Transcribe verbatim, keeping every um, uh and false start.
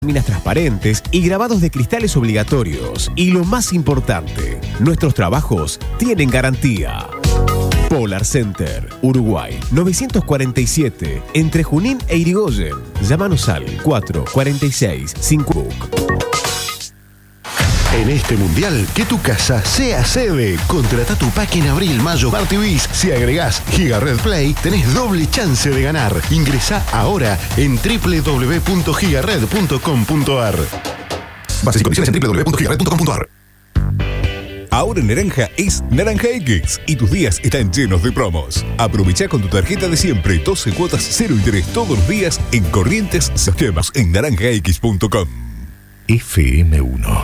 láminas transparentes y grabados de cristales obligatorios. Y lo más importante, nuestros trabajos tienen garantía. Polar Center, Uruguay, novecientos cuarenta y siete, entre Junín e Irigoyen. Llámanos al cuatro cuatro seis cinco. En este mundial, que tu casa sea sede. Contrata tu pack en abril, mayo, Smart T Vs. Si agregás Gigared Play, tenés doble chance de ganar. Ingresá ahora en doble u doble u doble u punto gigared punto com punto ar. Bases y condiciones en doble u doble u doble u punto gigared punto com punto ar. Ahora en Naranja es Naranja X y tus días están llenos de promos. Aprovecha con tu tarjeta de siempre doce cuotas cero interés todos los días en Corrientes Sistemas en naranja x punto com. F M uno